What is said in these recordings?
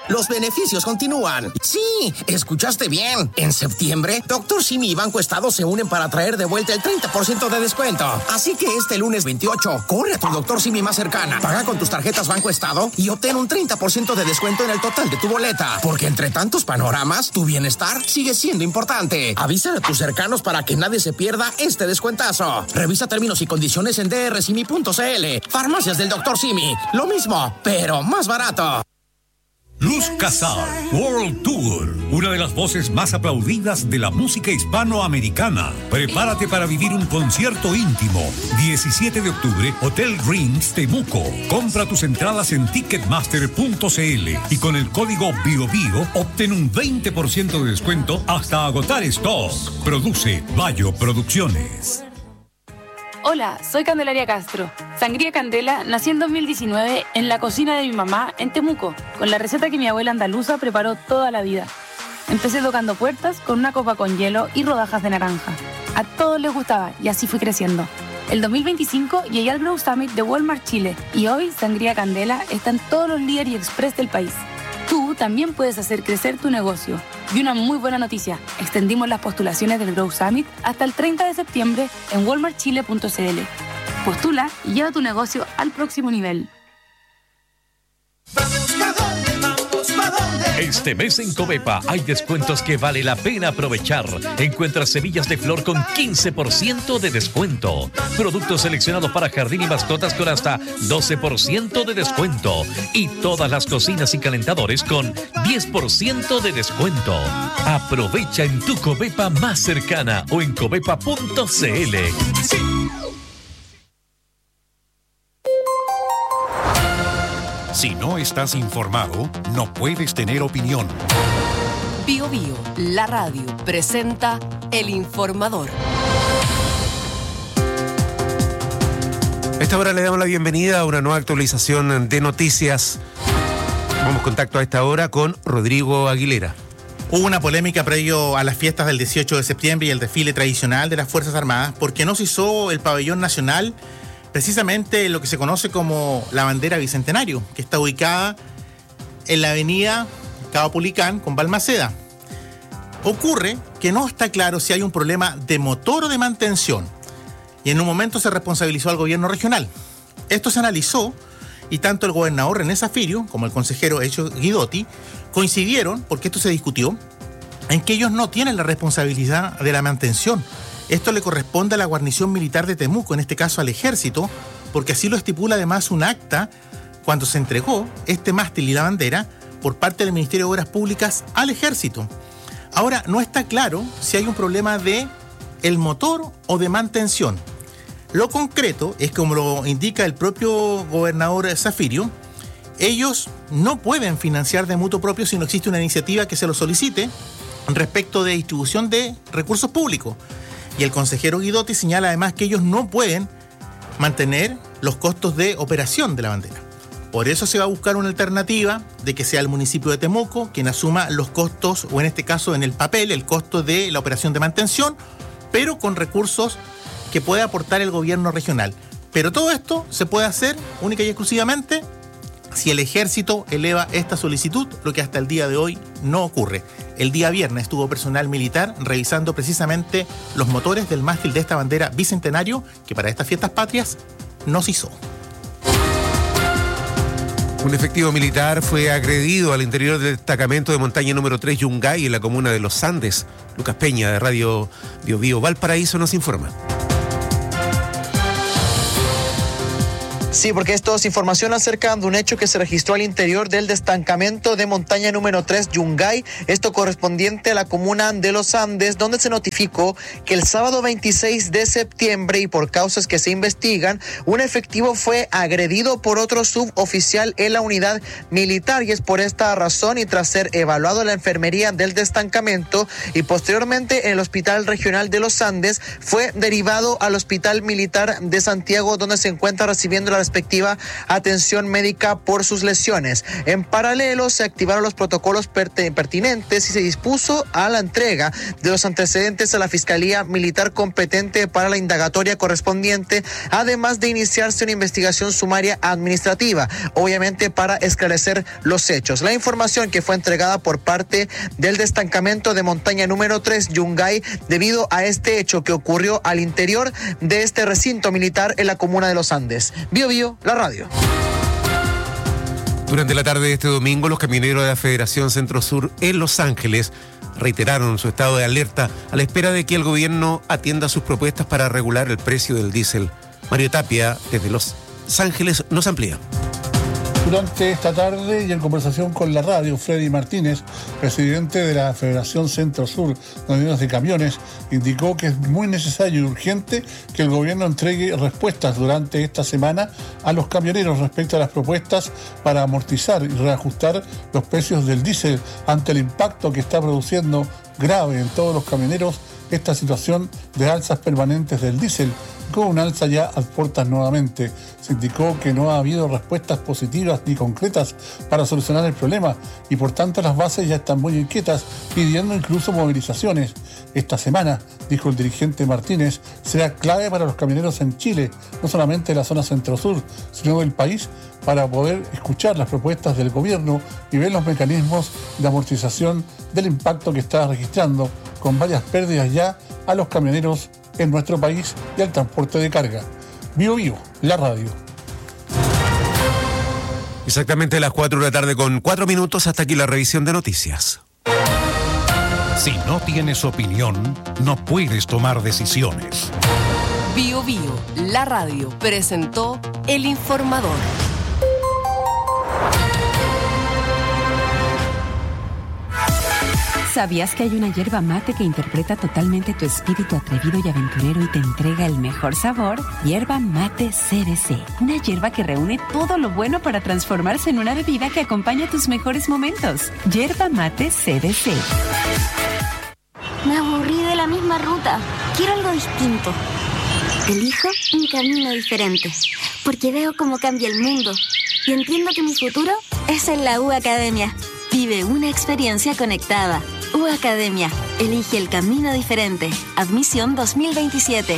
Los beneficios continúan. Sí, escuchaste bien. En septiembre, Dr. Simi y Banco Estado se unen para traer de vuelta el 30% de descuento. Así que este lunes 28, corre a tu Dr. Simi más cercana, paga con tus tarjetas Banco Estado y obtén un 30% de descuento en el total de tu boleta. Porque entre tantos panoramas, tu bienestar sigue siendo importante. Avisa a tus cercanos para que nadie se pierda este descuentazo. Revisa términos y condiciones en drsimi.cl. Farmacias del Dr. Simi. Lo mismo, pero más barato. Luz Casal World Tour, una de las voces más aplaudidas de la música hispanoamericana. Prepárate para vivir un concierto íntimo. 17 de octubre, Hotel Dreams Temuco. Compra tus entradas en ticketmaster.cl y con el código BIOBIO obtén un 20% de descuento hasta agotar stock. Produce Bayo Producciones. Hola, soy Candelaria Castro. Sangría Candela nació en 2019 en la cocina de mi mamá en Temuco, con la receta que mi abuela andaluza preparó toda la vida. Empecé tocando puertas con una copa con hielo y rodajas de naranja. A todos les gustaba y así fui creciendo. El 2025 llegué al Grow Summit de Walmart Chile y hoy Sangría Candela está en todos los líderes y express del país. Tú también puedes hacer crecer tu negocio. Y una muy buena noticia, extendimos las postulaciones del Grow Summit hasta el 30 de septiembre en walmartchile.cl. Postula y lleva tu negocio al próximo nivel. Este mes en Covepa hay descuentos que vale la pena aprovechar. Encuentra semillas de flor con 15% de descuento. Productos seleccionados para jardín y mascotas con hasta 12% de descuento. Y todas las cocinas y calentadores con 10% de descuento. Aprovecha en tu Covepa más cercana o en covepa.cl. Sí. Si no estás informado, no puedes tener opinión. Bio Bio, la radio, presenta El Informador. A esta hora le damos la bienvenida a una nueva actualización de noticias. Tomamos contacto a esta hora con Rodrigo Aguilera. Hubo una polémica previo a las fiestas del 18 de septiembre y el desfile tradicional de las Fuerzas Armadas porque no se hizo el pabellón nacional, precisamente lo que se conoce como la bandera Bicentenario, que está ubicada en la avenida Caupolicán con Balmaceda. Ocurre que no está claro si hay un problema de motor o de mantención, y en un momento se responsabilizó al gobierno regional. Esto se analizó y tanto el gobernador René Zafirio como el consejero Ezio Guidotti coincidieron, porque esto se discutió, en que ellos no tienen la responsabilidad de la mantención. Esto le corresponde a la guarnición militar de Temuco, en este caso al ejército, porque así lo estipula además un acta cuando se entregó este mástil y la bandera por parte del Ministerio de Obras Públicas al ejército. Ahora, no está claro si hay un problema de el motor o de mantención. Lo concreto es, como lo indica el propio gobernador Zafirio, ellos no pueden financiar de mutuo propio si no existe una iniciativa que se lo solicite respecto de distribución de recursos públicos. Y el consejero Guidotti señala además que ellos no pueden mantener los costos de operación de la bandera. Por eso se va a buscar una alternativa de que sea el municipio de Temuco quien asuma los costos, o en este caso en el papel, el costo de la operación de mantención, pero con recursos que pueda aportar el gobierno regional. Pero todo esto se puede hacer única y exclusivamente si el ejército eleva esta solicitud, lo que hasta el día de hoy no ocurre. El día viernes estuvo personal militar revisando precisamente los motores del mástil de esta bandera Bicentenario, que para estas fiestas patrias no se hizo. Un efectivo militar fue agredido al interior del destacamento de montaña número 3 Yungay, en la comuna de Los Andes. Lucas Peña, de Radio Bio Bio Valparaíso, nos informa. Sí, porque esto es información acerca de un hecho que se registró al interior del destacamento de montaña número 3 Yungay, esto correspondiente a la comuna de Los Andes, donde se notificó que el sábado 26 de septiembre y por causas que se investigan, un efectivo fue agredido por otro suboficial en la unidad militar, y es por esta razón y tras ser evaluado en la enfermería del destacamento y posteriormente en el Hospital Regional de Los Andes, fue derivado al Hospital Militar de Santiago, donde se encuentra recibiendo la respectiva atención médica por sus lesiones. En paralelo, se activaron los protocolos pertinentes y se dispuso a la entrega de los antecedentes a la Fiscalía Militar competente para la indagatoria correspondiente, además de iniciarse una investigación sumaria administrativa, obviamente para esclarecer los hechos. La información que fue entregada por parte del destacamento de montaña número 3 Yungay debido a este hecho que ocurrió al interior de este recinto militar en la comuna de Los Andes. Bio Bio, la radio. Durante la tarde de este domingo, los camioneros de la Federación Centro Sur en Los Ángeles reiteraron su estado de alerta a la espera de que el gobierno atienda sus propuestas para regular el precio del diésel. Mario Tapia, desde Los Ángeles, nos amplía. Durante esta tarde y en conversación con la radio, Freddy Martínez, presidente de la Federación Centro Sur de Uniones de Camiones, indicó que es muy necesario y urgente que el gobierno entregue respuestas durante esta semana a los camioneros respecto a las propuestas para amortizar y reajustar los precios del diésel ante el impacto que está produciendo grave en todos los camioneros esta situación de alzas permanentes del diésel, con un alza ya a puertas nuevamente. Se indicó que no ha habido respuestas positivas ni concretas para solucionar el problema y por tanto las bases ya están muy inquietas, pidiendo incluso movilizaciones. Esta semana, dijo el dirigente Martínez, será clave para los camioneros en Chile, no solamente de la zona centro-sur, sino del país, para poder escuchar las propuestas del gobierno y ver los mecanismos de amortización del impacto que está registrando, con varias pérdidas ya a los camioneros en nuestro país y al transporte de carga. Bio Bio, la radio. Exactamente a las 4 de la tarde con 4 minutos. Hasta aquí la revisión de noticias. Si no tienes opinión, no puedes tomar decisiones. Bio Bio, la radio, presentó El Informador. ¿Sabías que hay una yerba mate que interpreta totalmente tu espíritu atrevido y aventurero y te entrega el mejor sabor? Yerba mate CBC. Una yerba que reúne todo lo bueno para transformarse en una bebida que acompaña tus mejores momentos. Yerba mate CBC. Me aburrí de la misma ruta. Quiero algo distinto. Elijo un camino diferente, porque veo cómo cambia el mundo y entiendo que mi futuro es en la U Academia. Vive una experiencia conectada. U Academia. Elige el camino diferente. Admisión 2027.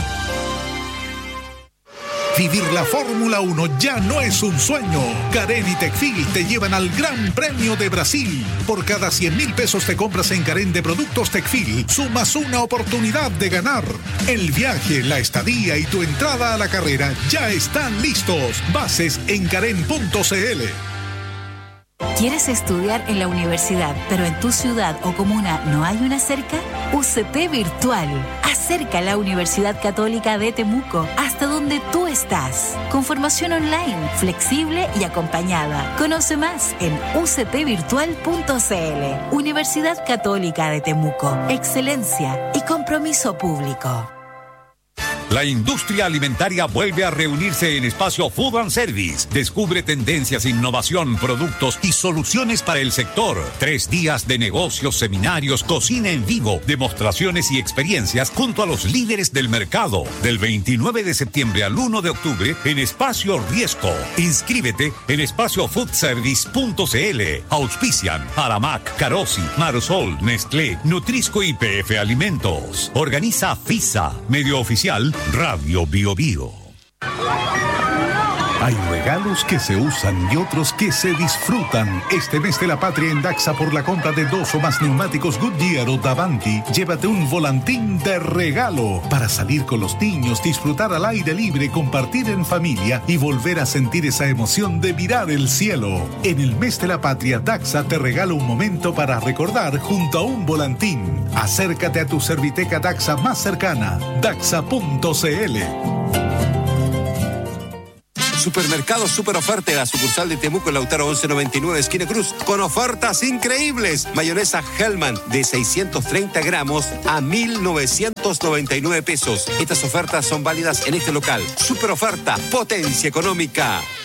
Vivir la Fórmula 1 ya no es un sueño. Carén y Tecfil te llevan al Gran Premio de Brasil. Por cada 100.000 pesos te compras en Carén de productos Tecfil, sumas una oportunidad de ganar. El viaje, la estadía y tu entrada a la carrera ya están listos. Bases en carén.cl. ¿Quieres estudiar en la universidad, pero en tu ciudad o comuna no hay una cerca? UCT Virtual. Acerca a la Universidad Católica de Temuco hasta donde tú estás. Con formación online, flexible y acompañada. Conoce más en uctvirtual.cl. Universidad Católica de Temuco. Excelencia y compromiso público. La industria alimentaria vuelve a reunirse en Espacio Food and Service. Descubre tendencias, innovación, productos y soluciones para el sector. 3 días de negocios, seminarios, cocina en vivo, demostraciones y experiencias junto a los líderes del mercado. Del 29 de septiembre al 1 de octubre en Espacio Riesco. Inscríbete en espaciofoodservice.cl. Auspician Aramac, Carosi, Marsol, Nestlé, Nutrisco y PF Alimentos. Organiza FISA, medio oficial Radio Bio Bio. Hay regalos que se usan y otros que se disfrutan. Este mes de la patria en Daxa, por la compra de 2 o más neumáticos Goodyear o Davanti, llévate un volantín de regalo para salir con los niños, disfrutar al aire libre, compartir en familia y volver a sentir esa emoción de mirar el cielo. En el mes de la patria, Daxa te regala un momento para recordar junto a un volantín. Acércate a tu Serviteca Daxa más cercana, daxa.cl. Supermercado Super Oferta, la sucursal de Temuco, Lautaro 1199, esquina Cruz, con ofertas increíbles. Mayonesa Hellman de 630 gramos a 1.999 pesos. Estas ofertas son válidas en este local. Super Oferta, potencia económica.